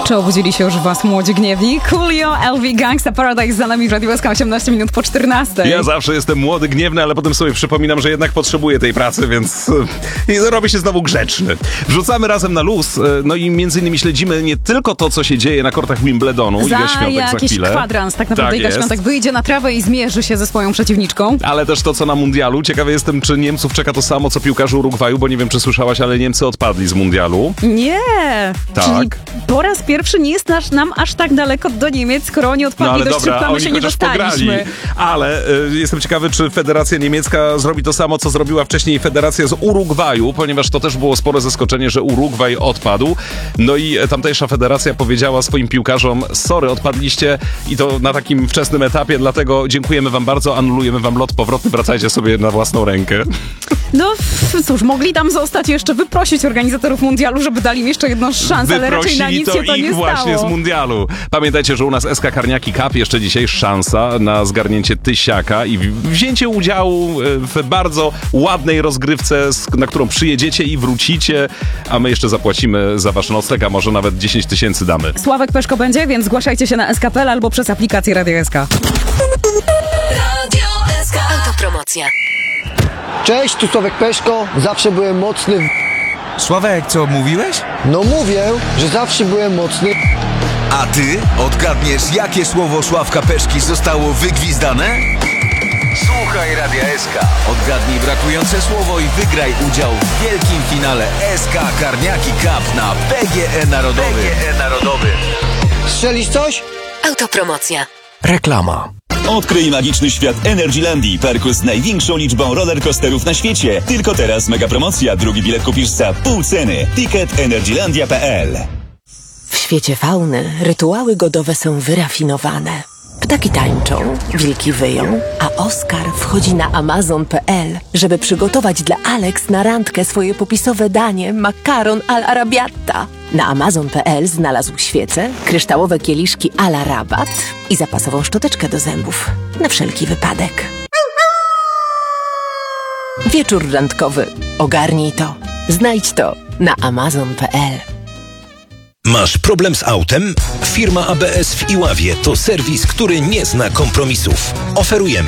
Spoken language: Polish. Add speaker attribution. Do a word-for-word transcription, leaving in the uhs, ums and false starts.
Speaker 1: Czy obudzili się już w was młodzi gniewni? Coolio, L V, Gangsta Paradise za nami w Radiu S K, osiemnaście minut po czternastej.
Speaker 2: Ja zawsze jestem młody, gniewny, ale potem sobie przypominam, że jednak potrzebuję tej pracy, więc i robię się znowu grzeczny. Wrzucamy razem na luz, no i między innymi śledzimy nie tylko to, co się dzieje na kortach Wimbledonu.
Speaker 1: Za
Speaker 2: Iga Świątek za
Speaker 1: jakiś
Speaker 2: chwilę.
Speaker 1: kwadrans, tak naprawdę
Speaker 2: Tak
Speaker 1: Iga
Speaker 2: jest.
Speaker 1: Świątek wyjdzie na trawę i zmierzy się ze swoją przeciwniczką.
Speaker 2: Ale też to, co na mundialu. Ciekawy jestem, czy Niemców czeka to samo, co piłkarzy Urugwaju, bo nie wiem, czy słyszałaś, ale Niemcy odpadli z mundialu.
Speaker 1: Nie!
Speaker 2: Tak.
Speaker 1: Czyli po raz pierwszy nie jest nasz, nam aż tak daleko do Niemiec, skoro oni odpadli
Speaker 2: No ale
Speaker 1: dość
Speaker 2: dobra,
Speaker 1: szybko, a my
Speaker 2: oni
Speaker 1: się nie
Speaker 2: chociaż
Speaker 1: dostaliśmy.
Speaker 2: pograli. Ale y, jestem ciekawy, czy Federacja Niemiecka zrobi to samo, co zrobiła wcześniej Federacja z Urugwaju, ponieważ to też było spore zaskoczenie, że Urugwaj odpadł. No i e, tamtejsza federacja powiedziała swoim piłkarzom: sorry, odpadliście i to na takim wczesnym etapie, dlatego dziękujemy wam bardzo, anulujemy wam lot powrotny, wracajcie sobie na własną rękę.
Speaker 1: No cóż, mogli tam zostać jeszcze, wyprosić organizatorów mundialu, żeby dali im jeszcze jedną szansę, ale raczej na nic
Speaker 2: to
Speaker 1: się to
Speaker 2: ich
Speaker 1: nie
Speaker 2: właśnie
Speaker 1: stało.
Speaker 2: z mundialu. Pamiętajcie, że u nas S K Karniaki Cup jeszcze dzisiaj szansa na zgarnięcie tysiaka i wzięcie udziału w bardzo ładnej rozgrywce, na którą przyjedziecie i wrócicie, a my jeszcze zapłacimy za wasz nocleg, a może nawet dziesięć tysięcy damy.
Speaker 1: Sławek Peszko będzie, więc zgłaszajcie się na S K P L albo przez aplikację Radio S K.
Speaker 3: Radio S K. Autopromocja.
Speaker 4: Cześć, tu Sławek Peszko, zawsze byłem mocny w...
Speaker 5: Sławek, co mówiłeś?
Speaker 4: No mówię, że zawsze byłem mocny.
Speaker 5: A ty odgadniesz, jakie słowo Sławka Peszki zostało wygwizdane? Słuchaj Radia S K. Odgadnij brakujące słowo i wygraj udział w wielkim finale S K Karniaki Cup na P G E Narodowy. P G E Narodowy.
Speaker 4: Strzelisz coś?
Speaker 3: Autopromocja.
Speaker 5: Reklama.
Speaker 6: Odkryj magiczny świat Energylandii, parku z największą liczbą rollercoasterów na świecie. Tylko teraz mega promocja, drugi bilet kupisz za pół ceny. Ticket energylandia kropka p l.
Speaker 7: W świecie fauny rytuały godowe są wyrafinowane. Ptaki tańczą, wilki wyją, a Oskar wchodzi na amazon kropka p l, żeby przygotować dla Alex na randkę swoje popisowe danie makaron al arabiata. Na amazon kropka p l znalazł świece, kryształowe kieliszki a la rabat i zapasową szczoteczkę do zębów. Na wszelki wypadek. Wieczór randkowy. Ogarnij to. Znajdź to na amazon kropka p l.
Speaker 8: Masz problem z autem? Firma A B S w Iławie to serwis, który nie zna kompromisów. Oferujemy